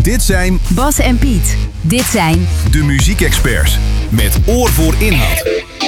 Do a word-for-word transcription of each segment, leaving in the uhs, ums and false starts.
Dit zijn Bas en Piet. Dit zijn de muziekexperts met oor voor inhoud.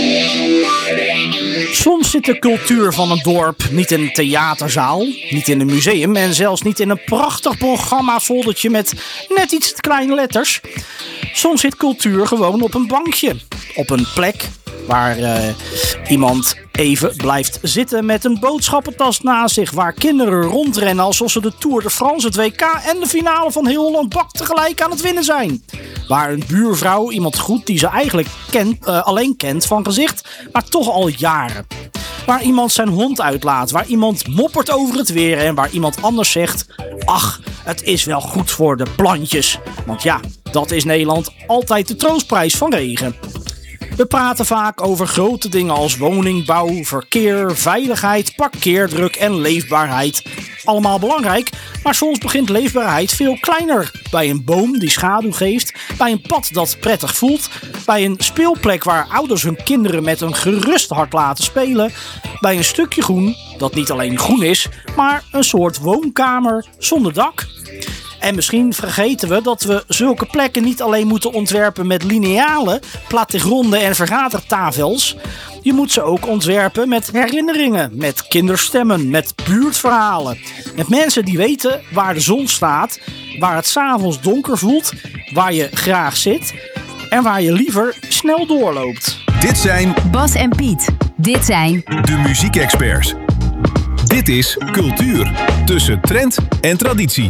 Soms zit de cultuur van een dorp niet in een theaterzaal, niet in een museum en zelfs niet in een prachtig programmafoldertje met net iets te kleine letters. Soms zit cultuur gewoon op een bankje, op een plek waar uh, iemand even blijft zitten met een boodschappentas naast zich, waar kinderen rondrennen alsof ze de Tour de France, het W K en de finale van heel Holland Bak tegelijk aan het winnen zijn. Waar een buurvrouw iemand groet die ze eigenlijk kent, uh, alleen kent van gezicht, maar toch al jaren. Waar iemand zijn hond uitlaat, waar iemand moppert over het weer en waar iemand anders zegt: ach, het is wel goed voor de plantjes. Want ja, dat is Nederland altijd de troostprijs van regen. We praten vaak over grote dingen als woningbouw, verkeer, veiligheid, parkeerdruk en leefbaarheid. Allemaal belangrijk, maar soms begint leefbaarheid veel kleiner. Bij een boom die schaduw geeft, bij een pad dat prettig voelt, bij een speelplek waar ouders hun kinderen met een gerust hart laten spelen, bij een stukje groen dat niet alleen groen is, maar een soort woonkamer zonder dak. En misschien vergeten we dat we zulke plekken niet alleen moeten ontwerpen met linealen, plattegronden en vergadertafels. Je moet ze ook ontwerpen met herinneringen, met kinderstemmen, met buurtverhalen. Met mensen die weten waar de zon staat, waar het 's avonds donker voelt, waar je graag zit en waar je liever snel doorloopt. Dit zijn Bas en Piet. Dit zijn de muziekexperts. Dit is cultuur tussen trend en traditie.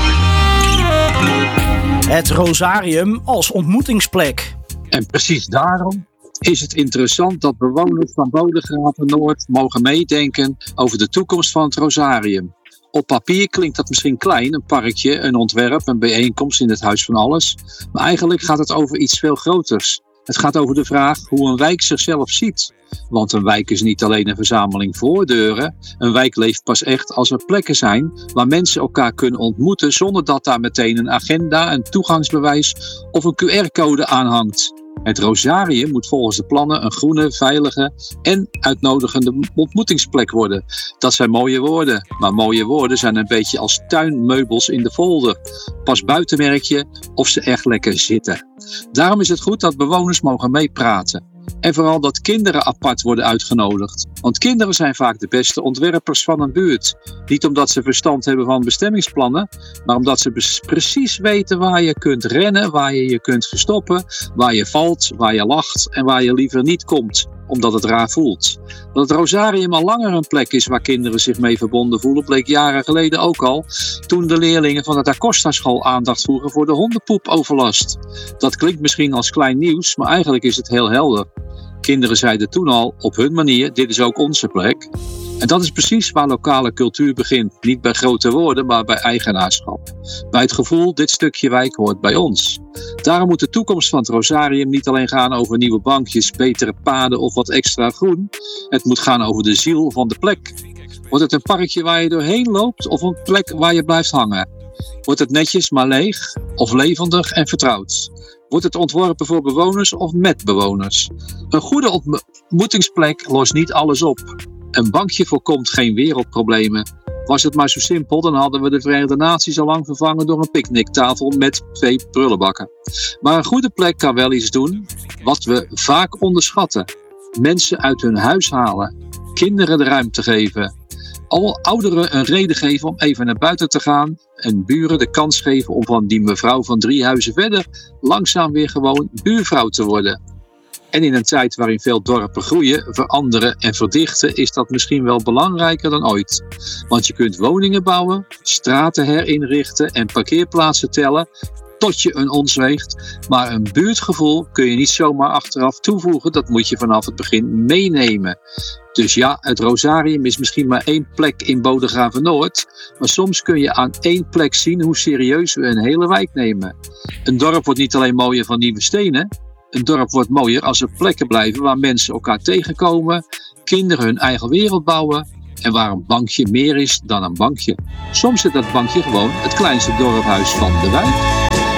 Het Rosarium als ontmoetingsplek. En precies daarom is het interessant dat bewoners van Bodegraven Noord mogen meedenken over de toekomst van het Rosarium. Op papier klinkt dat misschien klein, een parkje, een ontwerp, een bijeenkomst in het Huis van Alles. Maar eigenlijk gaat het over iets veel groters. Het gaat over de vraag hoe een wijk zichzelf ziet. Want een wijk is niet alleen een verzameling voordeuren. Een wijk leeft pas echt als er plekken zijn waar mensen elkaar kunnen ontmoeten zonder dat daar meteen een agenda, een toegangsbewijs of een Q R-code aan hangt. Het Rosarium moet volgens de plannen een groene, veilige en uitnodigende ontmoetingsplek worden. Dat zijn mooie woorden, maar mooie woorden zijn een beetje als tuinmeubels in de folder. Pas buiten merk je of ze echt lekker zitten. Daarom is het goed dat bewoners mogen meepraten. En vooral dat kinderen apart worden uitgenodigd. Want kinderen zijn vaak de beste ontwerpers van een buurt. Niet omdat ze verstand hebben van bestemmingsplannen, maar omdat ze precies weten waar je kunt rennen, waar je je kunt verstoppen, waar je valt, waar je lacht en waar je liever niet komt, omdat het raar voelt. Dat het Rosarium al langer een plek is waar kinderen zich mee verbonden voelen, bleek jaren geleden ook al, toen de leerlingen van de Da Costa school aandacht vroegen voor de hondenpoepoverlast. Dat klinkt misschien als klein nieuws, maar eigenlijk is het heel helder. Kinderen zeiden toen al, op hun manier, dit is ook onze plek. En dat is precies waar lokale cultuur begint. Niet bij grote woorden, maar bij eigenaarschap. Bij het gevoel, dit stukje wijk hoort bij ons. Daarom moet de toekomst van het Rosarium niet alleen gaan over nieuwe bankjes, betere paden of wat extra groen. Het moet gaan over de ziel van de plek. Wordt het een parkje waar je doorheen loopt of een plek waar je blijft hangen? Wordt het netjes maar leeg of levendig en vertrouwd? Wordt het ontworpen voor bewoners of met bewoners? Een goede ontmoetingsplek lost niet alles op. Een bankje voorkomt geen wereldproblemen. Was het maar zo simpel, dan hadden we de Verenigde Naties al lang vervangen door een picknicktafel met twee prullenbakken. Maar een goede plek kan wel iets doen wat we vaak onderschatten. Mensen uit hun huis halen. Kinderen de ruimte geven. Al ouderen een reden geven om even naar buiten te gaan. En buren de kans geven om van die mevrouw van drie huizen verder langzaam weer gewoon buurvrouw te worden. En in een tijd waarin veel dorpen groeien, veranderen en verdichten, is dat misschien wel belangrijker dan ooit. Want je kunt woningen bouwen, straten herinrichten en parkeerplaatsen tellen tot je een ons weegt. Maar een buurtgevoel kun je niet zomaar achteraf toevoegen, dat moet je vanaf het begin meenemen. Dus ja, het Rosarium is misschien maar één plek in Bodegraven Noord, maar soms kun je aan één plek zien hoe serieus we een hele wijk nemen. Een dorp wordt niet alleen mooier van nieuwe stenen, een dorp wordt mooier als er plekken blijven waar mensen elkaar tegenkomen, kinderen hun eigen wereld bouwen en waar een bankje meer is dan een bankje. Soms is dat bankje gewoon het kleinste dorphuis van de wijk.